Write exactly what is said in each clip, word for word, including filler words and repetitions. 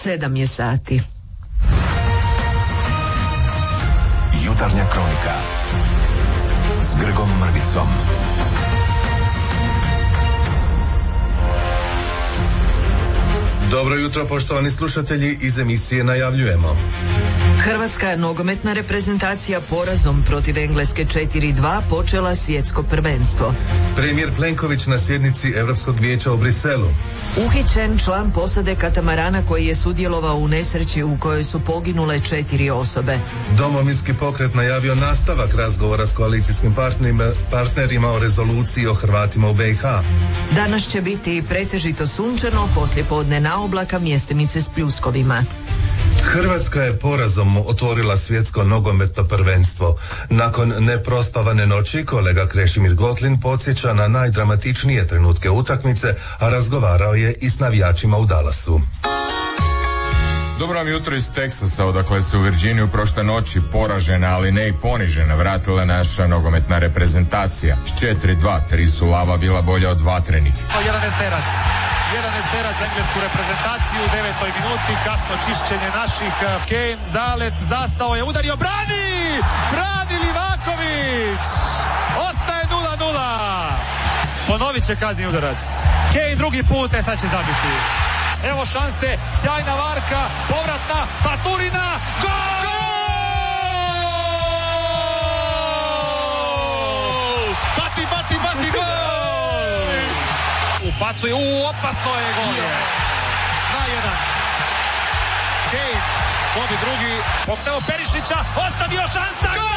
Sedam je sati. Jutarnja kronika s Grgom Mrvicom. Dobro jutro, poštovani slušatelji, iz emisije najavljujemo. Hrvatska nogometna reprezentacija porazom protiv Engleske četiri dva počela svjetsko prvenstvo. Premijer Plenković na sjednici Europskog vijeća u Briselu. Uhićen član posade katamarana koji je sudjelovao u nesreći u kojoj su poginule četiri osobe. Domovinski pokret najavio nastavak razgovora s koalicijskim partnerima, partnerima o rezoluciji o Hrvatima u B i H. Danas će biti pretežito sunčano, poslijepodne na oblaka, mjestimice s pljuskovima. Hrvatska je porazom otvorila svjetsko nogometno prvenstvo. Nakon neprospavane noći kolega Krešimir Gotlin podsjeća na najdramatičnije trenutke utakmice, a razgovarao je i s navijačima u Dallasu. Dobro vam jutro iz Teksasa, odakle se u Virginiju prošle noći poražena, ali ne i ponižena, vratila naša nogometna reprezentacija. S četiri dva, tri su lava bila bolja od vatrenih. Jedan esterac. Jedan esterac za englesku reprezentaciju u devetoj minuti, kasno čišćenje naših. Kane, zalet, zastao je, udario, brani! Brani Livaković! Ostaje nula nula. Ponovit će kazni udarac. Kane drugi put, e sad će zabiti. Evo šanse, sjajna varka, povratna, Baturina, gol! Gol! Bati, bati, bati, gol! Upacuje, u, opasno je, gol je. Na jedan. Kane, dobi drugi, popneo Perišića, ostavio šansa, gol!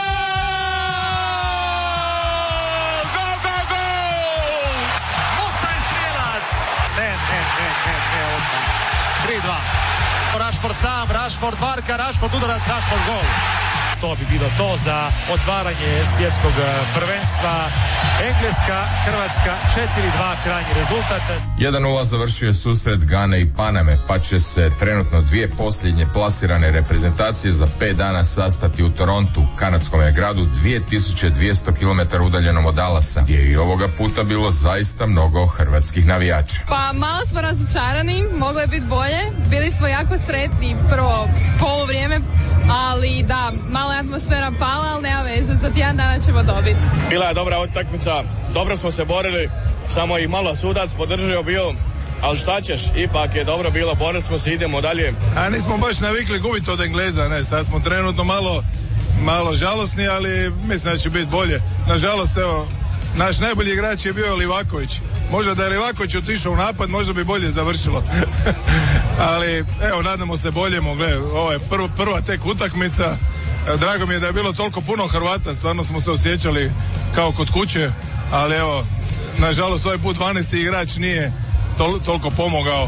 Gol, gol, gol! Musa je strijelac! Ne, ne, ne, ne, ne, odmah. tri dva. Rashford sam, Rashford varka, Rashford udarac, Rashford gol. To bi bilo to za otvaranje svjetskog prvenstva. Engleska, Hrvatska četiri dva krajnji rezultat. jedan nula završio je susret Gane i Paname, pa će se trenutno dvije posljednje plasirane reprezentacije za pet dana sastati u Torontu, kanadskom je gradu dvije tisuće dvjesto kilometara udaljenom od Dallasa, gdje je i ovoga puta bilo zaista mnogo hrvatskih navijača. Pa malo smo razočarani, moglo je biti bolje, bili smo jako sretni prvo poluvrijeme, ali da, malo je atmosfera pala, ali nema veze, za tjedan dana ćemo dobiti. Bila je dobra utakmica, dobro smo se borili, samo i malo sudac podržao bio, ali šta ćeš, ipak je dobro bilo, borili smo se, idemo dalje. A nismo baš navikli gubiti od Engleza, ne, sad smo trenutno malo, malo žalosni, ali mislim da će biti bolje. Nažalost, evo, naš najbolji igrač je bio Livaković. Možda da je Livaković otišao u napad, možda bi bolje završilo. Ali, evo, nadamo se boljemo, gle, ovo je prv, prva tek utakmica. Drago mi je da je bilo toliko puno Hrvata, stvarno smo se osjećali kao kod kuće, ali evo, nažalost ovaj put dvanaesti igrač nije tol, toliko pomogao.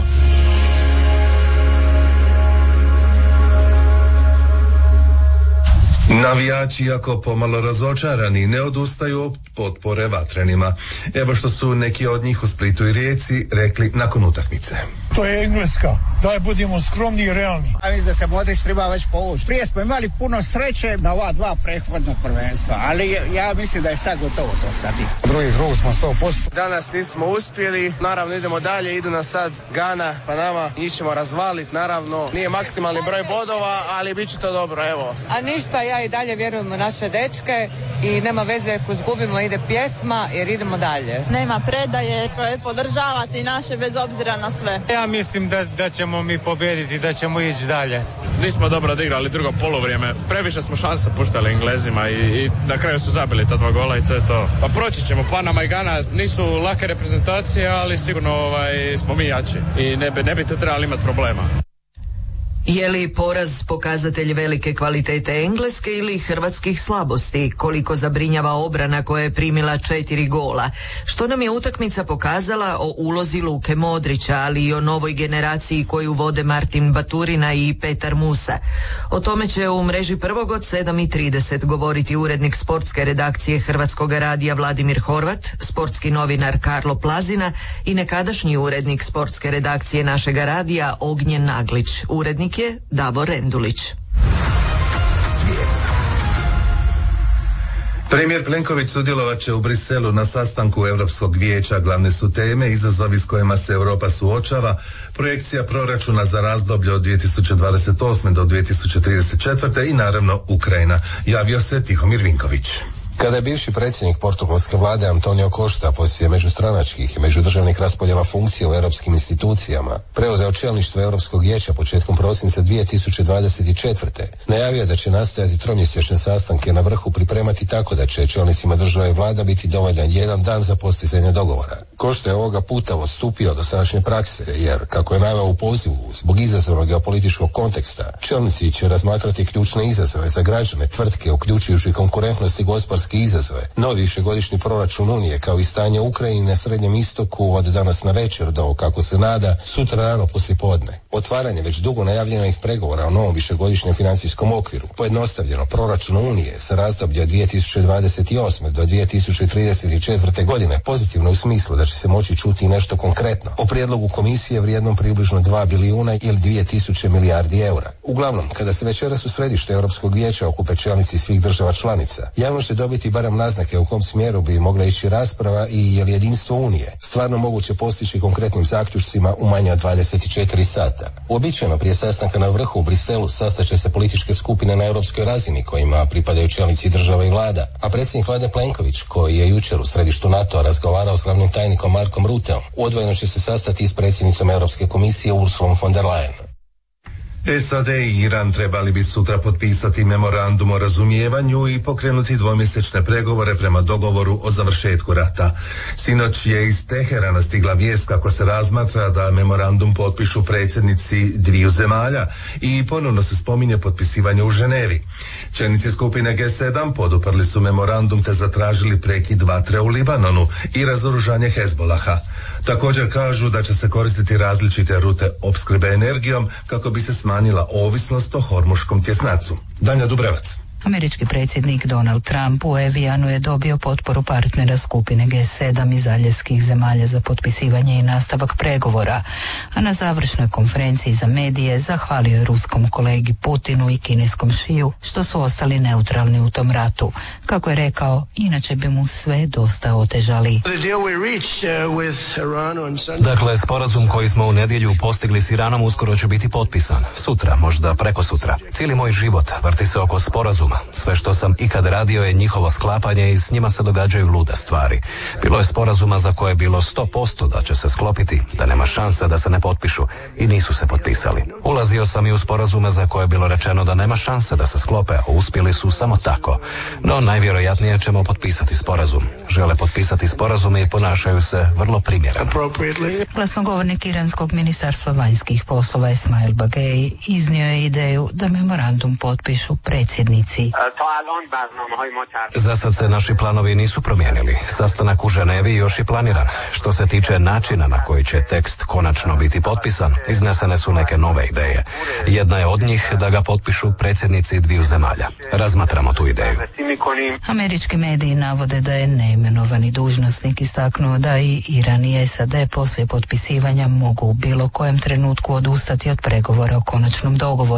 Navijači, iako pomalo razočarani, ne odustaju od potpore vatrenima. Evo što su neki od njih u Splitu i Rijeci rekli nakon utakmice. To je Engleska. Daj budimo skromni i realni. Ja mislim da se Modrić treba već povući. Prije smo imali puno sreće na ova dva prethodna prvenstva, ali ja mislim da je sad gotovo to sad. Drugi krug smo sto posto. Danas nismo uspjeli, naravno idemo dalje, idu nas sad Gana, pa nama njih ćemo razvaliti, naravno nije maksimalni broj bodova, ali bit će to dobro, evo. A ništa, ja i dalje vjerujem u naše dečke i nema veze ako izgubimo, ide pjesma jer idemo dalje. Nema predaje, podržavati naše bez obzira na sve. Ja mislim da, da ćemo mi pobijediti, da ćemo ići dalje. Nismo dobro odigrali drugo polovrijeme, previše smo šanse puštali Englezima i, i na kraju su zabili ta dva gola i to je to. Pa proći ćemo, Panama i Gana nisu lake reprezentacije, ali sigurno ovaj, smo mi jači i ne bi, ne bi te trebali imati problema. Je li poraz pokazatelj velike kvalitete Engleske ili hrvatskih slabosti? Koliko zabrinjava obrana koja je primila četiri gola? Što nam je utakmica pokazala o ulozi Luke Modrića, ali i o novoj generaciji koju vode Martin Baturina i Petar Musa? O tome će u mreži prvog od sedam i trideset govoriti urednik sportske redakcije Hrvatskog radija Vladimir Horvat, sportski novinar Karlo Plazina i nekadašnji urednik sportske redakcije našega radija Ognjen Naglić. Urednik je Davor Rendulić. Premijer Plenković sudjelovat će u Briselu na sastanku Europskog vijeća. Glavne su teme izazovi s kojima se Europa suočava, projekcija proračuna za razdoblje od dvije tisuće dvadeset osme do dvije tisuće trideset četvrte i naravno Ukrajina. Javio se Tihomir Vinković. Kada je bivši predsjednik portugalske vlade Antonio Costa poslije međustranačkih i međudržavnih raspodjela funkcija u europskim institucijama preuzeo čelništvo Europskog vijeća početkom prosinca dvije tisuće dvadeset četvrte. najavio da će nastojati tromjesečne sastanke na vrhu pripremati tako da će čelnicima država i vlada biti dovoljan jedan dan za postizanje dogovora. Costa je ovoga puta odstupio od dosadašnje prakse jer, kako je naveo u pozivu, zbog izazovnog geopolitičkog konteksta, čelnici će razmatrati ključne izazove za građane, tvrtke, uključujući konkurentnost i gospodarske izazove, novi višegodišnji proračun Unije kao i stanje u Ukrajini na Srednjem istoku od danas na večer do, kako se nada, sutra rano poslijepodne. Otvaranje već dugo najavljenih pregovora o novom višegodišnjem financijskom okviru, pojednostavljeno proračun Unije sa razdoblja od dvije tisuće dvadeset osme do dvije tisuće trideset četvrte godine pozitivno u smislu da će se moći čuti nešto konkretno o prijedlogu komisije vrijednom približno dva bilijuna ili dvije tisuće milijardi eura. Uglavnom, kada se večeras u središtu Europskog vijeća okupe čelnici svih država članica, javnost će dobiti barem naznake u kom smjeru bi mogla ići rasprava i je li jedinstvo Unije stvarno moguće postići konkretnim zaključcima u manje od dvadeset četiri sata. Uobičajeno prije sastanka na vrhu u Briselu sastaće se političke skupine na europskoj razini kojima pripadaju čelnici država i vlada, a predsjednik vlade Plenković, koji je jučer u središtu NATO-a razgovarao s glavnim tajnikom Markom Rutteom, odvojeno će se sastati i s predsjednicom Europske komisije Ursulom von der Leyen. S A D i Iran trebali bi sutra potpisati memorandum o razumijevanju i pokrenuti dvomjesečne pregovore prema dogovoru o završetku rata. Sinoć je iz Teherana stigla vijest kako se razmatra da memorandum potpišu predsjednici dviju zemalja i ponovno se spominje potpisivanje u Ženevi. Čelnici skupine G sedam poduprli su memorandum te zatražili prekid vatre u Libanonu i razoružanje Hezbolaha. Također kažu da će se koristiti različite rute opskrbe energijom kako bi se smanjila ovisnost o hormuškom tjesnacu. Danja Dubrevac. Američki predsjednik Donald Trump u Evijanu je dobio potporu partnera skupine G sedam i zaljevskih zemalja za potpisivanje i nastavak pregovora, a na završnoj konferenciji za medije zahvalio je ruskom kolegi Putinu i kineskom Šiju što su ostali neutralni u tom ratu. Kako je rekao, inače bi mu sve dosta otežali. Dakle, sporazum koji smo u nedjelju postigli s Iranom uskoro će biti potpisan. Sutra, možda preko sutra. Cijeli moj život vrti se oko sporazuma. Sve što sam ikad radio je njihovo sklapanje i s njima se događaju lude stvari. Bilo je sporazuma za koje je bilo sto posto da će se sklopiti, da nema šanse da se ne potpišu i nisu se potpisali. Ulazio sam i u sporazume za koje je bilo rečeno da nema šanse da se sklope, a uspjeli su samo tako. No najvjerojatnije ćemo potpisati sporazum. Žele potpisati sporazum i ponašaju se vrlo primjereno. Glasnogovornik iranskog ministarstva vanjskih poslova Esmail Bagei iznio je ideju da memorandum potpišu predsjednici. Za sad se naši planovi nisu promijenili. Sastanak u Ženevi još je planiran. Što se tiče načina na koji će tekst konačno biti potpisan, iznesene su neke nove ideje. Jedna je od njih da ga potpišu predsjednici dviju zemalja. Razmatramo tu ideju. Američki mediji navode da je neimenovani dužnosnik istaknuo da i Iran i S A D poslije potpisivanja mogu u bilo kojem trenutku odustati od pregovora o konačnom dogovoru.